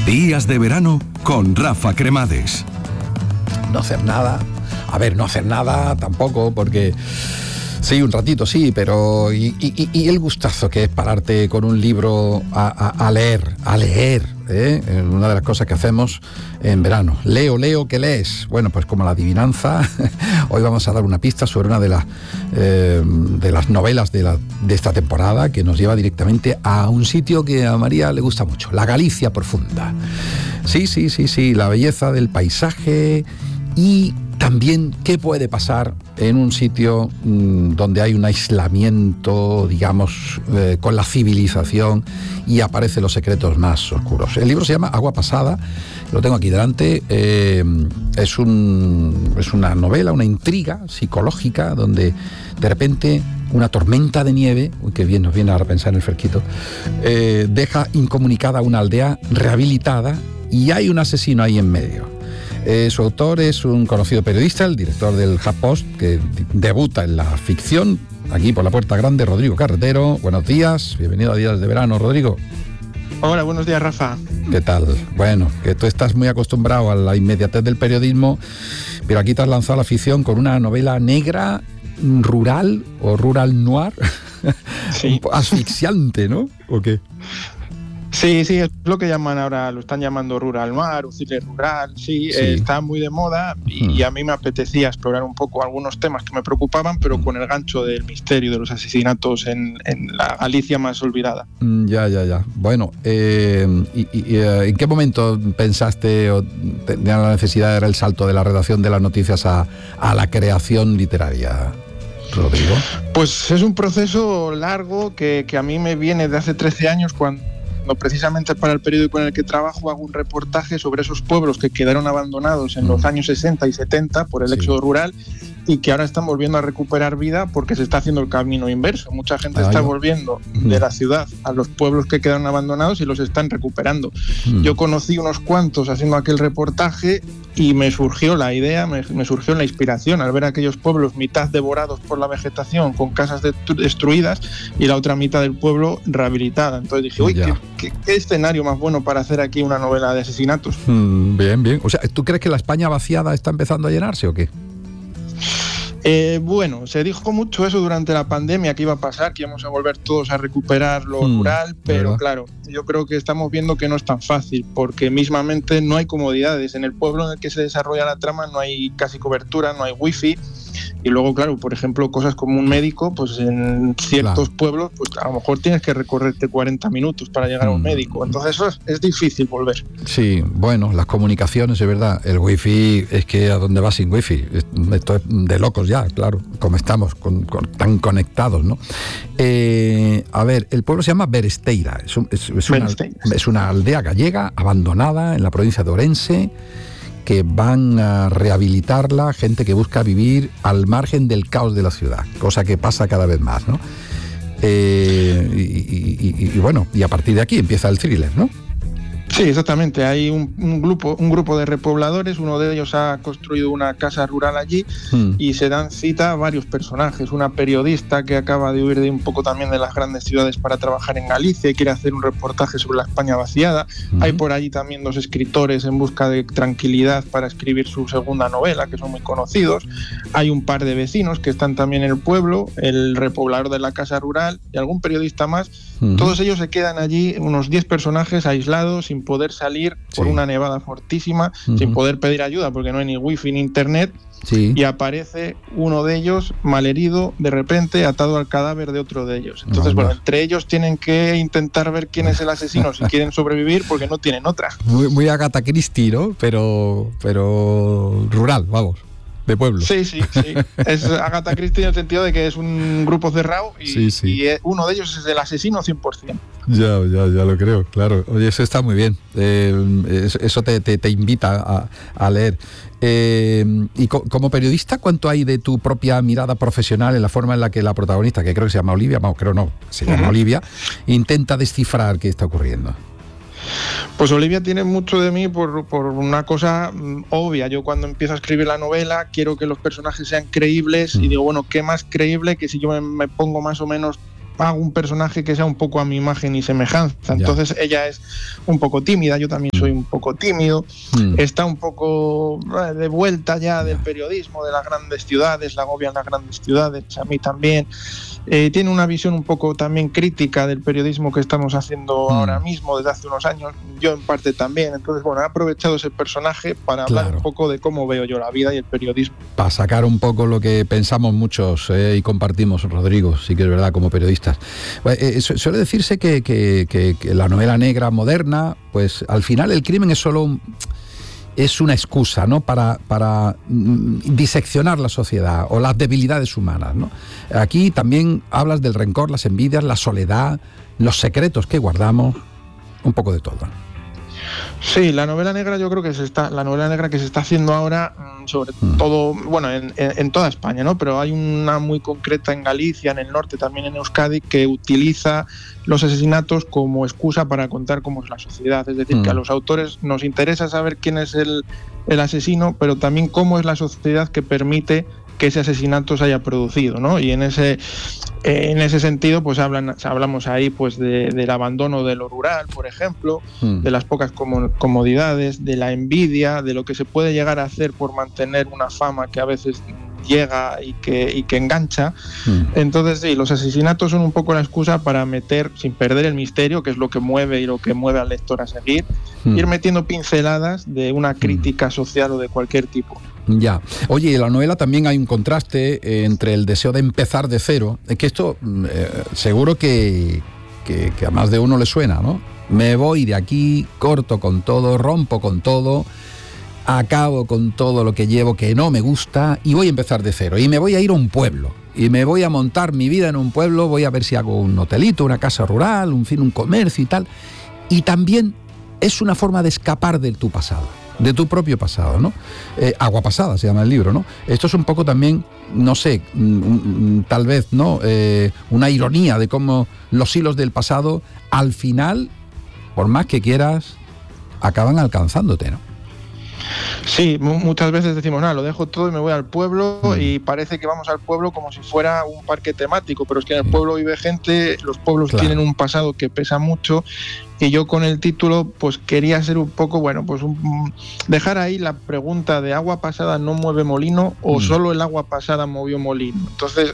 Días de verano con Rafa Cremades. No hacer nada. A ver, no hacer nada tampoco, porque sí, un ratito sí, pero y el gustazo que es pararte con un libro a leer, una de las cosas que hacemos en verano. Leo, ¿qué lees? Bueno, pues como la adivinanza, hoy vamos a dar una pista sobre una de las novelas de esta temporada, que nos lleva directamente a un sitio que a María le gusta mucho, la Galicia profunda. Sí, la belleza del paisaje y también qué puede pasar en un sitio donde hay un aislamiento, digamos, con la civilización, y aparecen los secretos más oscuros. El libro se llama Agua Pasada, lo tengo aquí delante. Es una novela, una intriga psicológica donde de repente una tormenta de nieve, uy, qué bien nos viene ahora pensar en el fresquito, deja incomunicada una aldea rehabilitada y hay un asesino ahí en medio. Su autor es un conocido periodista, el director del HuffPost, que debuta en la ficción, aquí por la Puerta Grande, Rodrigo Carretero. Buenos días, bienvenido a Días de Verano, Rodrigo. Hola, buenos días, Rafa. ¿Qué tal? Bueno, que tú estás muy acostumbrado a la inmediatez del periodismo, pero aquí te has lanzado a la ficción con una novela negra, rural o rural noir, sí. Asfixiante, ¿no? ¿O qué? Sí, es lo que llaman ahora, lo están llamando rural noir o thriller rural, sí. Está muy de moda y a mí me apetecía explorar un poco algunos temas que me preocupaban, pero con el gancho del misterio de los asesinatos en la Galicia más olvidada. Ya. Bueno, ¿y en qué momento pensaste o tenías la necesidad de dar el salto de la redacción de las noticias a la creación literaria, Rodrigo? Pues es un proceso largo que a mí me viene de hace 13 años, cuando precisamente para el periódico en el que trabajo hago un reportaje sobre esos pueblos que quedaron abandonados en los años 60 y 70 por el éxodo rural y que ahora están volviendo a recuperar vida porque se está haciendo el camino inverso. Mucha gente está volviendo de la ciudad a los pueblos que quedaron abandonados y los están recuperando. Yo conocí unos cuantos haciendo aquel reportaje y me surgió la idea, me surgió la inspiración al ver aquellos pueblos mitad devorados por la vegetación, con casas destruidas, y la otra mitad del pueblo rehabilitada. Entonces dije, uy, ¿qué escenario más bueno para hacer aquí una novela de asesinatos? Bien. O sea, ¿tú crees que la España vaciada está empezando a llenarse o qué? Bueno, se dijo mucho eso durante la pandemia, que iba a pasar, que íbamos a volver todos a recuperar lo rural, pero ¿verdad? Claro, yo creo que estamos viendo que no es tan fácil, porque mismamente no hay comodidades. En el pueblo en el que se desarrolla la trama no hay casi cobertura, no hay wifi, y luego, claro, por ejemplo, cosas como un médico, pues en ciertos pueblos, pues a lo mejor tienes que recorrerte 40 minutos para llegar a un médico, entonces eso es difícil volver. Sí, bueno, las comunicaciones, es verdad, el wifi, es que a dónde vas sin wifi, esto es de locos ya, claro, como estamos tan conectados, ¿no? A ver, el pueblo se llama Beresteira, es una aldea gallega abandonada en la provincia de Orense, que van a rehabilitarla gente que busca vivir al margen del caos de la ciudad, cosa que pasa cada vez más, ¿no? Bueno, y a partir de aquí empieza el thriller, ¿no? Sí, exactamente. Hay un grupo de repobladores, uno de ellos ha construido una casa rural allí y se dan cita a varios personajes. Una periodista que acaba de huir de un poco también de las grandes ciudades para trabajar en Galicia y quiere hacer un reportaje sobre la España vaciada. Hay por allí también 2 escritores en busca de tranquilidad para escribir su segunda novela, que son muy conocidos. Hay un par de vecinos que están también en el pueblo, el repoblador de la casa rural y algún periodista más. Todos ellos se quedan allí, unos 10 personajes aislados, sin poder salir por una nevada fortísima, sin poder pedir ayuda porque no hay ni wifi ni internet, y aparece uno de ellos malherido de repente, atado al cadáver de otro de ellos. Entonces, bueno, entre ellos tienen que intentar ver quién es el asesino si quieren sobrevivir, porque no tienen otra. Muy Agatha Christie, ¿no? Pero rural, vamos. De pueblo. Sí. Es Agatha Christie en el sentido de que es un grupo cerrado y uno de ellos es el asesino 100%. Ya lo creo, claro. Oye, eso está muy bien. Eso te invita a leer. Y como periodista, ¿cuánto hay de tu propia mirada profesional en la forma en la que la protagonista, que creo que se llama Olivia, se llama Olivia, intenta descifrar qué está ocurriendo? Pues Olivia tiene mucho de mí por una cosa obvia. Yo cuando empiezo a escribir la novela quiero que los personajes sean creíbles y digo, bueno, ¿qué más creíble que si yo me pongo más o menos hago un personaje que sea un poco a mi imagen y semejanza. Entonces ella es un poco tímida, yo también soy un poco tímido, está un poco de vuelta ya del periodismo, de las grandes ciudades, la agobian las grandes ciudades, a mí también. Tiene una visión un poco también crítica del periodismo que estamos haciendo ahora mismo, desde hace unos años, yo en parte también. Entonces, bueno, he aprovechado ese personaje para hablar un poco de cómo veo yo la vida y el periodismo. Para sacar un poco lo que pensamos muchos y compartimos, Rodrigo, sí que es verdad, como periodistas. Suele decirse que la novela negra moderna, pues al final el crimen es solo es una excusa, ¿no?, para diseccionar la sociedad o las debilidades humanas, ¿no? Aquí también hablas del rencor, las envidias, la soledad, los secretos que guardamos, un poco de todo. Sí, la novela negra yo creo que la novela negra que se está haciendo ahora, sobre todo, bueno, en toda España, ¿no? Pero hay una muy concreta en Galicia, en el norte, también en Euskadi, que utiliza los asesinatos como excusa para contar cómo es la sociedad. Es decir, que a los autores nos interesa saber quién es el asesino, pero también cómo es la sociedad que permite que ese asesinato se haya producido, ¿no? Y en ese sentido, pues hablamos ahí pues del abandono de lo rural, por ejemplo, de las pocas comodidades, de la envidia, de lo que se puede llegar a hacer por mantener una fama que a veces llega y que engancha. Entonces, sí, los asesinatos son un poco la excusa para meter, sin perder el misterio, que es lo que mueve y lo que mueve al lector a seguir, ir metiendo pinceladas de una crítica social o de cualquier tipo. Ya. Oye, en la novela también hay un contraste entre el deseo de empezar de cero, que esto seguro que a más de uno le suena, ¿no? Me voy de aquí, corto con todo, rompo con todo, acabo con todo lo que llevo que no me gusta y voy a empezar de cero. Y me voy a ir a un pueblo, y me voy a montar mi vida en un pueblo, voy a ver si hago un hotelito, una casa rural, un comercio y tal. Y también es una forma de escapar de tu pasado, de tu propio pasado, ¿no? Agua pasada se llama el libro, ¿no? Esto es un poco también, no sé, tal vez, ¿no? Una ironía de cómo los hilos del pasado, al final, por más que quieras, acaban alcanzándote, ¿no? Sí, muchas veces decimos, lo dejo todo y me voy al pueblo, y parece que vamos al pueblo como si fuera un parque temático, pero es que en el pueblo vive gente, los pueblos tienen un pasado que pesa mucho, y yo con el título pues quería ser un poco, dejar ahí la pregunta de agua pasada no mueve molino o solo el agua pasada movió molino. Entonces,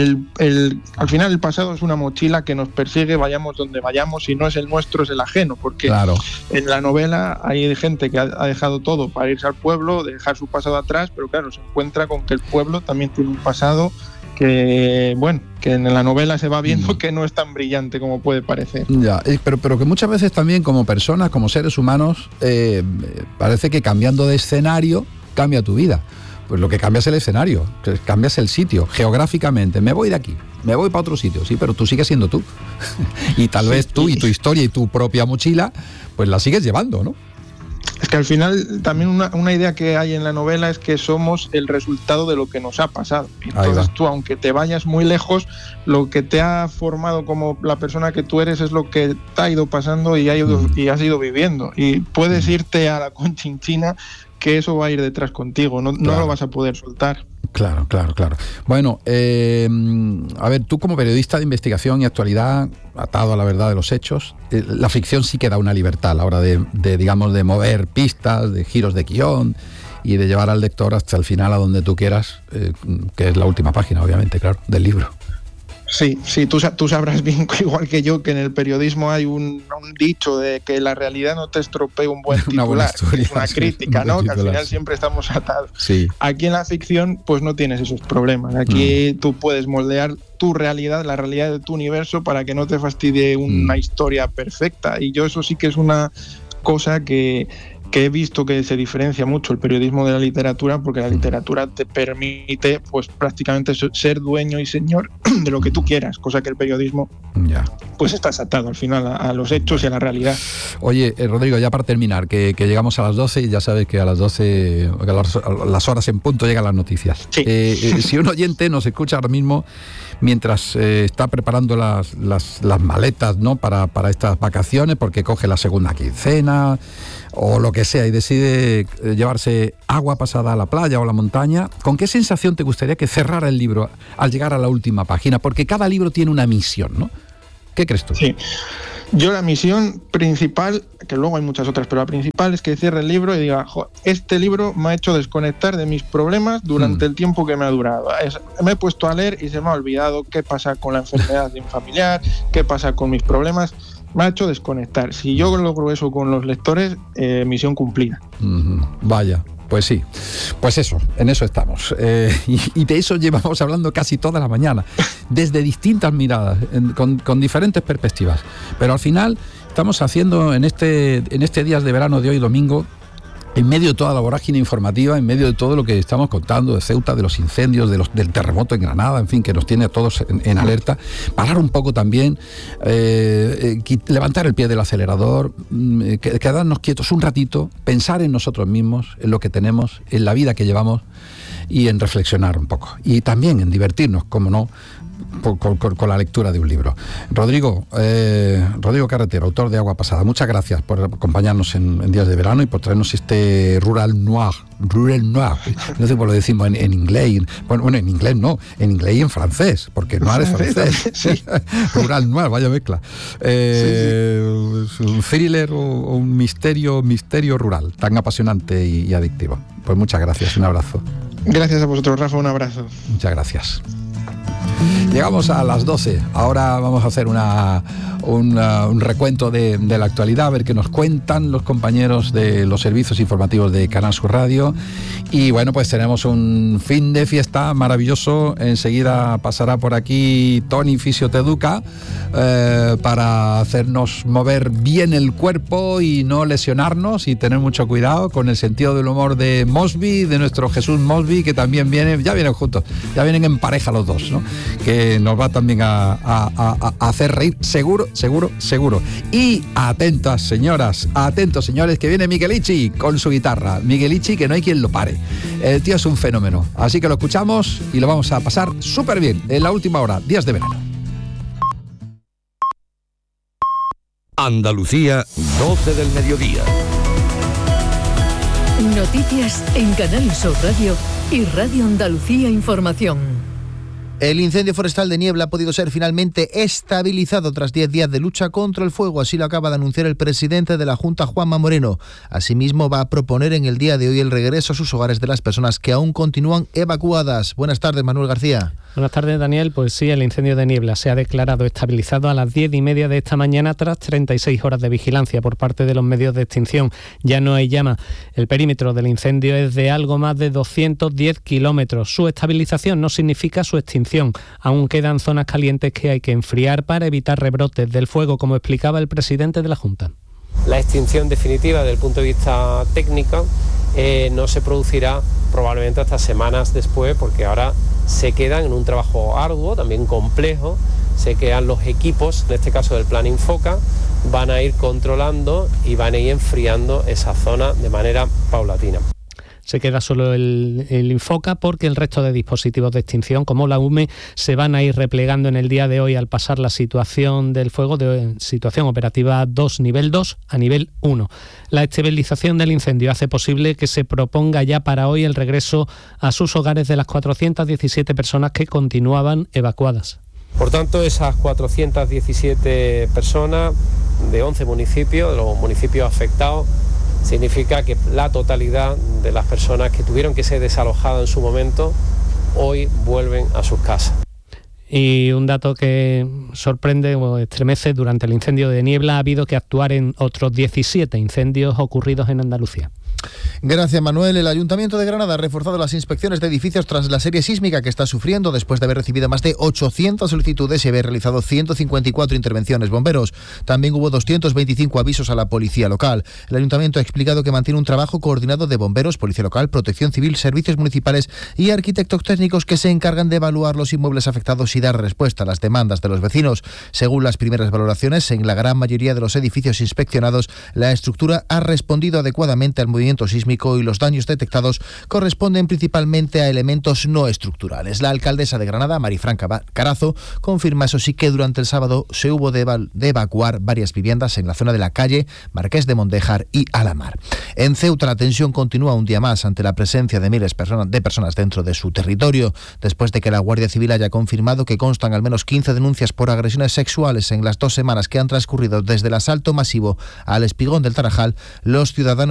al final el pasado es una mochila que nos persigue, vayamos donde vayamos, y no es el nuestro, es el ajeno, porque en la novela hay gente que ha dejado todo para irse al pueblo, dejar su pasado atrás, pero claro, se encuentra con que el pueblo también tiene un pasado que en la novela se va viendo que no es tan brillante como puede parecer. Ya, pero que muchas veces también como personas, como seres humanos, parece que cambiando de escenario cambia tu vida. Pues lo que cambia es el escenario, cambias el sitio, geográficamente. Me voy de aquí, me voy para otro sitio, sí, pero tú sigues siendo tú. Y tal vez tú y tu historia y tu propia mochila, pues la sigues llevando, ¿no? Es que al final también una idea que hay en la novela es que somos el resultado de lo que nos ha pasado. Entonces tú, aunque te vayas muy lejos, lo que te ha formado como la persona que tú eres es lo que te ha ido pasando y has ido viviendo. Y puedes irte a la Conchinchina, que eso va a ir detrás contigo, no lo vas a poder soltar. Claro. Bueno, a ver, tú como periodista de investigación y actualidad, atado a la verdad de los hechos, la ficción sí que da una libertad a la hora de mover pistas, de giros de guión y de llevar al lector hasta el final a donde tú quieras, que es la última página, obviamente, claro, del libro. Sí, tú sabrás bien, igual que yo, que en el periodismo hay un dicho de que la realidad no te estropea un buen titular. Es una crítica, ¿no? Que al final siempre estamos atados. Sí. Aquí en la ficción, pues no tienes esos problemas. Aquí tú puedes moldear tu realidad, la realidad de tu universo, para que no te fastidie una historia perfecta. Y yo eso sí que es una cosa que he visto que se diferencia mucho el periodismo de la literatura, porque la literatura te permite pues prácticamente ser dueño y señor de lo que tú quieras, cosa que el periodismo pues estás atado al final a los hechos y a la realidad. Oye, Rodrigo, ya para terminar, que llegamos a las 12 y ya sabes que a las 12, a las horas en punto llegan las noticias. Sí. Si un oyente nos escucha ahora mismo mientras está preparando las maletas, ¿no?, para estas vacaciones, porque coge la segunda quincena o lo que sea y decide llevarse agua pasada a la playa o a la montaña, ¿con qué sensación te gustaría que cerrara el libro al llegar a la última página? Porque cada libro tiene una misión, ¿no? ¿Qué crees tú? Sí. Yo la misión principal, que luego hay muchas otras, pero la principal es que cierre el libro y diga, este libro me ha hecho desconectar de mis problemas durante el tiempo que me ha durado. Me he puesto a leer y se me ha olvidado qué pasa con la enfermedad de un familiar, qué pasa con mis problemas. Me ha hecho desconectar. Si yo logro eso con los lectores, misión cumplida. Vaya. Pues sí, pues eso, en eso estamos. Y de eso llevamos hablando casi toda la mañana, desde distintas miradas, con diferentes perspectivas. Pero al final estamos haciendo en este días de verano de hoy domingo, en medio de toda la vorágine informativa, en medio de todo lo que estamos contando de Ceuta, de los incendios, del terremoto en Granada, en fin, que nos tiene a todos en alerta, parar un poco también, levantar el pie del acelerador, quedarnos quietos un ratito, pensar en nosotros mismos, en lo que tenemos, en la vida que llevamos y en reflexionar un poco. Y también en divertirnos, como no, con la lectura de un libro. Rodrigo Carretero, autor de Agua Pasada, muchas gracias por acompañarnos en días de verano y por traernos este Rural Noir, no sé por lo decimos en inglés, bueno, en inglés no, en inglés y en francés, porque Noir es francés. Sí. Rural Noir, vaya mezcla. Un thriller o un misterio rural, tan apasionante y adictivo. Pues muchas gracias, un abrazo. Gracias a vosotros, Rafa, un abrazo. Muchas gracias. Llegamos a las 12. Ahora vamos a hacer un recuento de la actualidad, a ver qué nos cuentan los compañeros de los servicios informativos de Canal Sur Radio. Y bueno, pues tenemos un fin de fiesta maravilloso. Enseguida pasará por aquí Tony Fisioteduca para hacernos mover bien el cuerpo y no lesionarnos y tener mucho cuidado con el sentido del humor de Mosby, de nuestro Jesús Mosby, que también vienen juntos, ya vienen en pareja los dos, ¿no? Que nos va también a hacer reír, seguro. Y atentas, señoras, atentos, señores, que viene Miguelichi con su guitarra. Miguelichi, que no hay quien lo pare. El tío es un fenómeno. Así que lo escuchamos y lo vamos a pasar súper bien en la última hora, días de verano. Andalucía, 12 del mediodía. Noticias en Canal Sur Radio y Radio Andalucía Información. El incendio forestal de Niebla ha podido ser finalmente estabilizado tras 10 días de lucha contra el fuego, así lo acaba de anunciar el presidente de la Junta, Juanma Moreno. Asimismo, va a proponer en el día de hoy el regreso a sus hogares de las personas que aún continúan evacuadas. Buenas tardes, Manuel García. Buenas tardes, Daniel. Pues sí, el incendio de Niebla se ha declarado estabilizado a las 10:30 de esta mañana tras 36 horas de vigilancia por parte de los medios de extinción. Ya no hay llama. El perímetro del incendio es de algo más de 210 kilómetros. Su estabilización no significa su extinción. Aún quedan zonas calientes que hay que enfriar para evitar rebrotes del fuego, como explicaba el presidente de la Junta. La extinción definitiva desde el punto de vista técnico no se producirá probablemente hasta semanas después, porque ahora se quedan en un trabajo arduo, también complejo. Se quedan los equipos, en este caso del Plan Infoca, van a ir controlando y van a ir enfriando esa zona de manera paulatina. Se queda solo el Infoca porque el resto de dispositivos de extinción, como la UME, se van a ir replegando en el día de hoy al pasar la situación del fuego de situación operativa 2, nivel 2 a nivel 1. La estabilización del incendio hace posible que se proponga ya para hoy el regreso a sus hogares de las 417 personas que continuaban evacuadas. Por tanto, esas 417 personas de 11 municipios, de los municipios afectados, significa que la totalidad de las personas que tuvieron que ser desalojadas en su momento, hoy vuelven a sus casas. Y un dato que sorprende o estremece: durante el incendio de Niebla ha habido que actuar en otros 17 incendios ocurridos en Andalucía. Gracias, Manuel. El Ayuntamiento de Granada ha reforzado las inspecciones de edificios tras la serie sísmica que está sufriendo después de haber recibido más de 800 solicitudes y haber realizado 154 intervenciones. Bomberos. También hubo 225 avisos a la policía local. El Ayuntamiento ha explicado que mantiene un trabajo coordinado de bomberos, policía local, protección civil, servicios municipales y arquitectos técnicos que se encargan de evaluar los inmuebles afectados y dar respuesta a las demandas de los vecinos. Según las primeras valoraciones, en la gran mayoría de los edificios inspeccionados, la estructura ha respondido adecuadamente al movimiento movimiento sísmico y los daños detectados corresponden principalmente a elementos no estructurales. La alcaldesa de Granada, Marifran Carazo, confirma, eso sí, que durante el sábado se hubo de evacuar varias viviendas en la zona de la calle Marqués de Mondéjar y Alamar. En Ceuta la tensión continúa un día más ante la presencia de miles de personas dentro de su territorio, después de que la Guardia Civil haya confirmado que constan al menos 15 denuncias por agresiones sexuales en las 2 semanas que han transcurrido desde el asalto masivo al Espigón del Tarajal. Los ciudadanos